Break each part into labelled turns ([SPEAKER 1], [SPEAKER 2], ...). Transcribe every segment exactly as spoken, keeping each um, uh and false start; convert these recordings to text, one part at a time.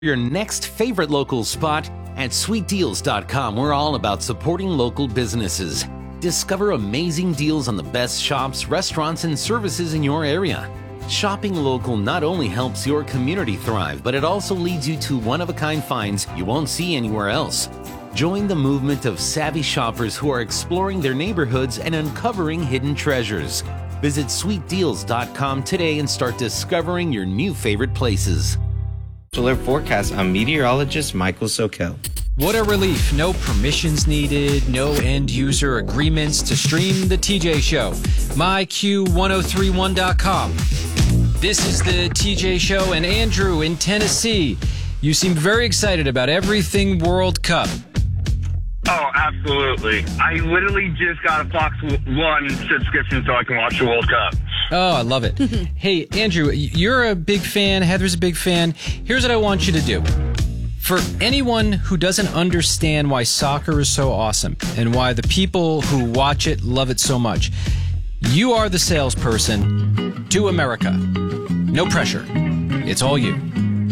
[SPEAKER 1] Your next favorite local spot at sweet deals dot com. We're all about supporting local businesses. Discover amazing deals on the best shops, restaurants, and services in your area. Shopping local not only helps your community thrive, but it also leads you to one-of-a-kind finds you won't see anywhere else. Join the movement of savvy shoppers who are exploring their neighborhoods and uncovering hidden treasures. Visit sweet deals dot com today and start discovering your new favorite places.
[SPEAKER 2] Solar forecast on meteorologist Michael Sokel.
[SPEAKER 3] What a relief. No permissions needed, no end-user agreements to stream the T J Show. my q ten thirty-one dot com. This is the T J Show, and Andrew in Tennessee. You seem very excited about everything World Cup.
[SPEAKER 4] Oh, absolutely. I literally just got a Fox One subscription so I can watch the World Cup.
[SPEAKER 3] Oh, I love it. Hey, Andrew, you're a big fan. Heather's a big fan. Here's what I want you to do. For anyone who doesn't understand why soccer is so awesome and why the people who watch it love it so much, you are the salesperson to America. No pressure. It's all you.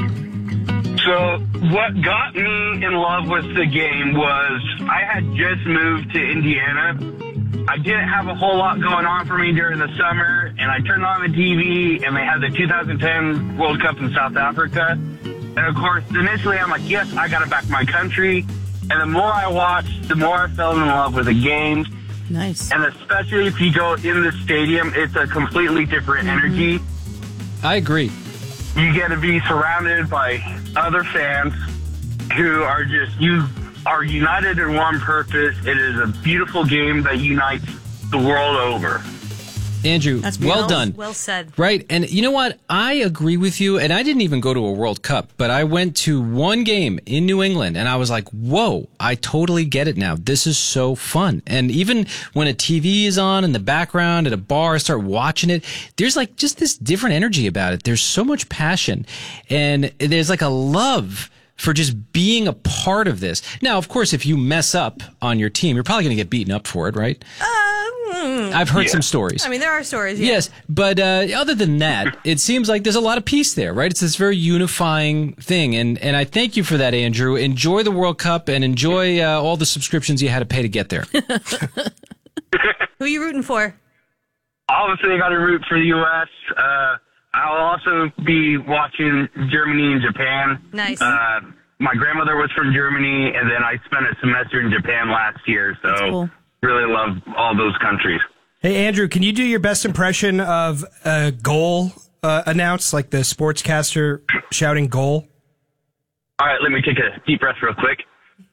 [SPEAKER 4] So what got me in love with the game was I had just moved to Indiana. I didn't have a whole lot going on for me during the summer, and I turned on the T V, and they had the two thousand ten World Cup in South Africa. And, of course, initially I'm like, yes, I got to back my country. And the more I watched, the more I fell in love with the game.
[SPEAKER 5] Nice.
[SPEAKER 4] And especially if you go in the stadium, it's a completely different mm-hmm. energy.
[SPEAKER 3] I agree.
[SPEAKER 4] You get to be surrounded by other fans who are just, you are united in one purpose. It is a beautiful game that unites the world over.
[SPEAKER 3] Andrew,
[SPEAKER 5] That's
[SPEAKER 3] well
[SPEAKER 5] well
[SPEAKER 3] done.
[SPEAKER 5] Well said.
[SPEAKER 3] Right. And you know what? I agree with you. And I didn't even go to a World Cup, but I went to one game in New England and I was like, whoa, I totally get it now. This is so fun. And even when a T V is on in the background at a bar, I start watching it. There's like just this different energy about it. There's so much passion and there's like a love for just being a part of this. Now, of course, if you mess up on your team, you're probably going to get beaten up for it, right?
[SPEAKER 5] Uh, mm,
[SPEAKER 3] I've heard
[SPEAKER 4] yeah.
[SPEAKER 3] some stories.
[SPEAKER 5] I mean, there are stories, yeah.
[SPEAKER 3] Yes, but uh, other than that, it seems like there's a lot of peace there, right? It's this very unifying thing, and, and I thank you for that, Andrew. Enjoy the World Cup and enjoy uh, all the subscriptions you had to pay to get there.
[SPEAKER 5] Who are you rooting for?
[SPEAKER 4] Obviously, I got to root for the U S Uh, I'll also be watching Germany and Japan.
[SPEAKER 5] Nice.
[SPEAKER 4] Uh, my grandmother was from Germany, and then I spent a semester in Japan last year, so
[SPEAKER 5] cool.
[SPEAKER 4] Really love all those countries.
[SPEAKER 6] Hey, Andrew, can you do your best impression of a goal uh, announced, like the sportscaster shouting goal?
[SPEAKER 4] All right, let me take a deep breath real quick.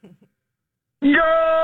[SPEAKER 4] Go!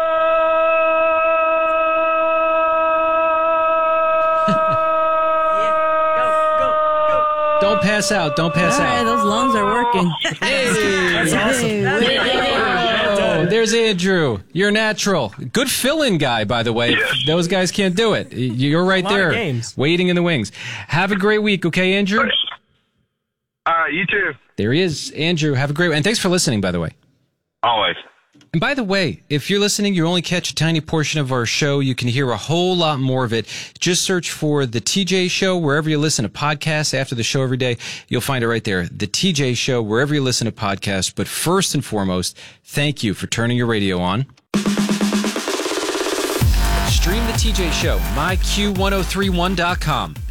[SPEAKER 3] Don't pass out. Don't pass
[SPEAKER 5] All right,
[SPEAKER 3] out.
[SPEAKER 5] those lungs are working.
[SPEAKER 3] Hey,
[SPEAKER 6] That's awesome.
[SPEAKER 3] oh, there's Andrew. You're natural. Good fill-in guy, by the way.
[SPEAKER 4] Yes.
[SPEAKER 3] Those guys can't do it. You're right
[SPEAKER 6] A lot of
[SPEAKER 3] there,
[SPEAKER 6] games.
[SPEAKER 3] waiting in the wings. Have a great week, okay, Andrew?
[SPEAKER 4] All right, you too.
[SPEAKER 3] There he is, Andrew. Have a great and thanks for listening, by the way.
[SPEAKER 4] Always.
[SPEAKER 3] And by the way, if you're listening, you only catch a tiny portion of our show. You can hear a whole lot more of it. Just search for The T J Show wherever you listen to podcasts after the show every day. You'll find it right there. The T J Show wherever you listen to podcasts. But first and foremost, thank you for turning your radio on. Stream The T J Show, my q ten thirty-one dot com.